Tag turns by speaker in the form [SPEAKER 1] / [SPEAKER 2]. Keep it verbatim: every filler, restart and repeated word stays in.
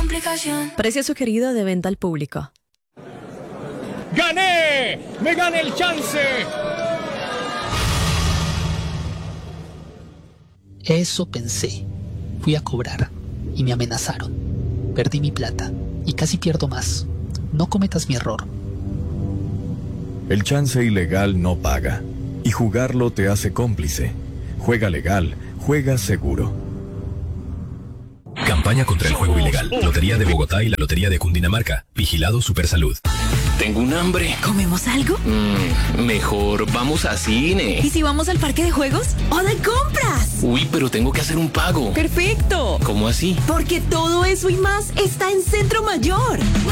[SPEAKER 1] complicación.
[SPEAKER 2] Precio sugerido de venta al público.
[SPEAKER 3] ¡Gané! ¡Me gané el chance!
[SPEAKER 4] Eso pensé. Fui a cobrar y me amenazaron. Perdí mi plata y casi pierdo más. No cometas mi error.
[SPEAKER 5] El chance ilegal no paga, y jugarlo te hace cómplice. Juega legal, juega seguro.
[SPEAKER 6] Campaña contra el juego ilegal. Lotería de Bogotá y la Lotería de Cundinamarca. Vigilado Supersalud.
[SPEAKER 7] Tengo un hambre.
[SPEAKER 8] ¿Comemos algo?
[SPEAKER 7] Mm, mejor vamos a cine.
[SPEAKER 8] ¿Y si vamos al parque de juegos? ¡O de compras!
[SPEAKER 7] Uy, pero tengo que hacer un pago.
[SPEAKER 8] ¡Perfecto!
[SPEAKER 7] ¿Cómo así?
[SPEAKER 8] Porque todo eso y más está en Centro Mayor.